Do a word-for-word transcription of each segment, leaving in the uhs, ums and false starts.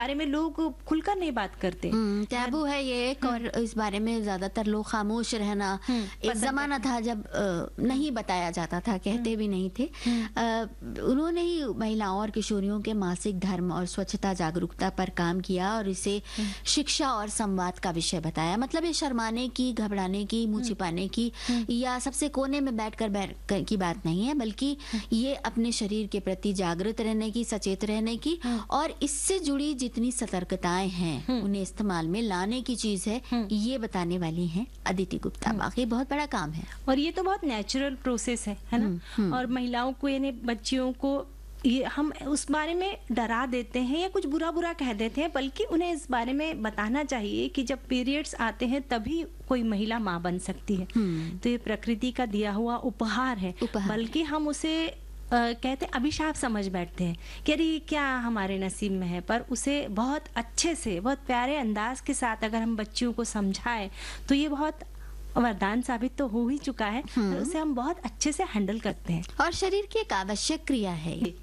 बारे में लोग खुलकर नहीं बात करते। हम्म, टैबू है ये एक, और इस बारे में ज्यादातर लोग खामोश रहना। एक जमाना था जब अ, नहीं बताया जाता था, कहते भी नहीं थे। अ, उन्होंने ही महिलाओं और किशोरियों के मासिक धर्म और स्वच्छता जागरूकता पर काम किया और इसे शिक्षा और संवाद का विषय बताया। मतलब ये शर्माने की, घबराने की, मुंह छिपाने की या सबसे कोने में बैठकर बैठ की बात नहीं है, बल्कि ये अपने शरीर के प्रति जागृत रहने की, सचेत रहने की और इससे जुड़ी जितनी सतर्कताएं हैं उन्हें इस्तेमाल में लाने की चीज है, ये बताने वाली हैं अदिति गुप्ता। वाकई बहुत बड़ा काम है और ये तो बहुत नेचुरल प्रोसेस है है ना। और महिलाओं को, यानी बच्चियों को ये हम उस बारे में डरा देते हैं या कुछ बुरा बुरा कह देते हैं, बल्कि उन्हें इस बारे में बताना चाहिए कि जब पीरियड्स आते हैं तभी कोई महिला माँ बन सकती है। तो ये प्रकृति का दिया हुआ उपहार है, बल्कि हम उसे Uh, कहते अभिशाप समझ बैठते हैं कि अरे क्या हमारे नसीब में है। पर उसे बहुत अच्छे से, बहुत प्यारे अंदाज के साथ अगर हम बच्चियों को समझाएं तो ये बहुत वरदान साबित तो हो ही चुका है। और उसे हम बहुत अच्छे से हैंडल करते हैं और शरीर की एक आवश्यक क्रिया है ये।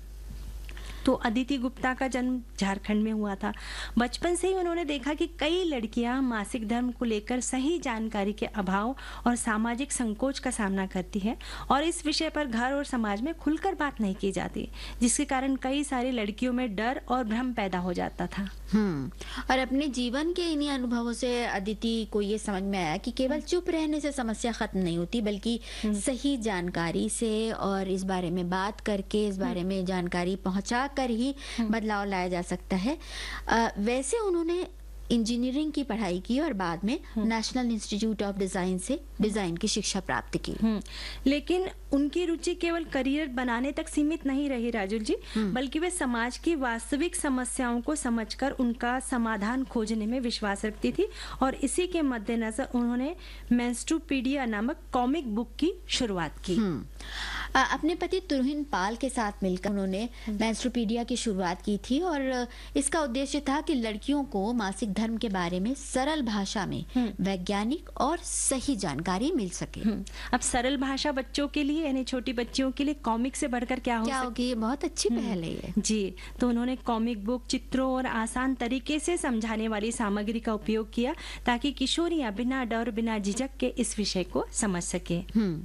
तो अदिति गुप्ता का जन्म झारखंड में हुआ था। बचपन से ही उन्होंने देखा कि कई लड़कियां मासिक धर्म को लेकर सही जानकारी के अभाव और सामाजिक संकोच का सामना करती हैं और इस विषय पर घर और समाज में खुलकर बात नहीं की जाती, जिसके कारण कई सारी लड़कियों में डर और भ्रम पैदा हो जाता था। हम्म और अपने जीवन के इन्हीं अनुभवों से अदिति को ये समझ में आया कि केवल चुप रहने से समस्या खत्म नहीं होती, बल्कि सही जानकारी से और इस बारे में बात करके, इस बारे में जानकारी पहुंचा कर ही बदलाव लाया जा सकता है। आ, वैसे उन्होंने इंजीनियरिंग की पढ़ाई की और बाद में नेशनल इंस्टीट्यूट ऑफ डिजाइन से डिजाइन की शिक्षा प्राप्त की। लेकिन उनकी रुचि केवल करियर बनाने तक सीमित नहीं रही राजुल जी, बल्कि वे समाज की वास्तविक समस्याओं को समझकर उनका समाधान खोजने में विश्वास रखती थी और इसी के मद्देनजर उन्होंने मेंस्ट्रुपीडिया नामक कॉमिक बुक की शुरुआत की। अपने पति तुहिन पाल के साथ मिलकर उन्होंने मेंस्ट्रुपीडिया की शुरुआत की थी और इसका उद्देश्य था कि लड़कियों को मासिक धर्म के बारे में सरल भाषा में वैज्ञानिक और सही जानकारी मिल सके। अब सरल भाषा बच्चों के लिए, यानी छोटी बच्चियों के लिए कॉमिक से बढ़कर क्या हो क्या होगी? ये बहुत अच्छी पहल है ये। जी, तो उन्होंने कॉमिक बुक, चित्रों और आसान तरीके से समझाने वाली सामग्री का उपयोग किया ताकि किशोरियां बिना डर, बिना झिझक के इस विषय को समझ सके।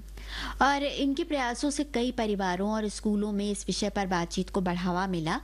और इनके प्रयासों से कई परिवारों और स्कूलों में इस विषय पर बातचीत को बढ़ावा मिला।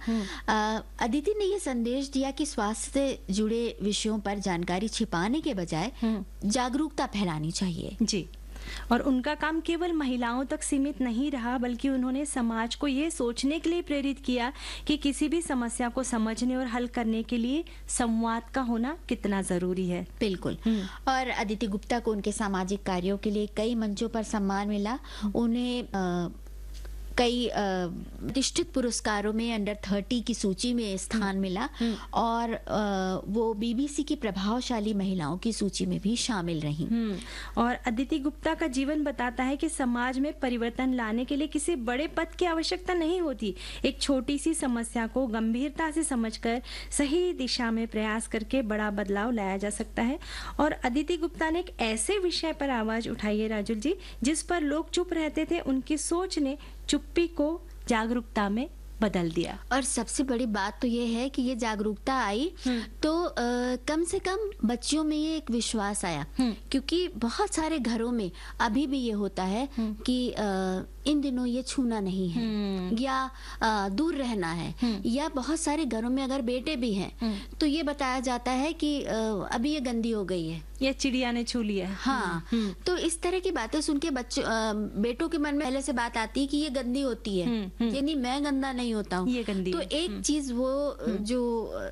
अदिति ने ये संदेश दिया कि स्वास्थ्य से जुड़े विषयों पर जानकारी छिपाने के बजाय जागरूकता फैलानी चाहिए। जी, और उनका काम केवल महिलाओं तक सीमित नहीं रहा, बल्कि उन्होंने समाज को ये सोचने के लिए प्रेरित किया कि किसी भी समस्या को समझने और हल करने के लिए संवाद का होना कितना जरूरी है। बिल्कुल। और अदिति गुप्ता को उनके सामाजिक कार्यों के लिए कई मंचों पर सम्मान मिला। उन्हें आ, कई प्रतिष्ठित पुरस्कारों में अंडर थर्टी की सूची में स्थान मिला और आ, वो बीबीसी की प्रभावशाली महिलाओं की सूची में भी शामिल रहीं। और अदिति गुप्ता का जीवन बताता है कि समाज में परिवर्तन लाने के लिए किसी बड़े पद की आवश्यकता नहीं होती। एक छोटी सी समस्या को गंभीरता से समझकर सही दिशा में प्रयास करके बड़ा बदलाव लाया जा सकता है। और अदिति गुप्ता ने एक ऐसे विषय पर आवाज उठाई है राजुल जी, जिस पर लोग चुप रहते थे। उनकी सोच ने चुप्पी को जागरूकता में बदल दिया। और सबसे बड़ी बात तो ये है कि ये जागरूकता आई तो आ, कम से कम बच्चियों में ये एक विश्वास आया, क्योंकि बहुत सारे घरों में अभी भी ये होता है कि आ, इन दिनों ये छूना नहीं है या आ, दूर रहना है, या बहुत सारे घरों में अगर बेटे भी हैं तो ये बताया जाता है कि आ, अभी ये गंदी हो गई है, ये चिड़िया ने छू लिया। हाँ, तो इस तरह की बातें सुन के बच्चों बेटों के मन में पहले से बात आती है कि ये गंदी होती है, यानी मैं गंदा नहीं होता हूँ, ये गंदी तो है। एक चीज वो जो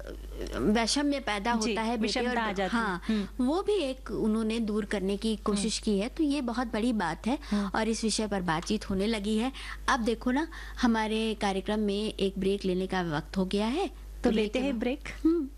वैषम्य में पैदा होता है बेटे और, आ जाती हाँ, वो भी एक उन्होंने दूर करने की कोशिश की है। तो ये बहुत बड़ी बात है और इस विषय पर बातचीत होने लगी है। अब देखो ना, हमारे कार्यक्रम में एक ब्रेक लेने का वक्त हो गया है, तो लेते हैं ब्रेक।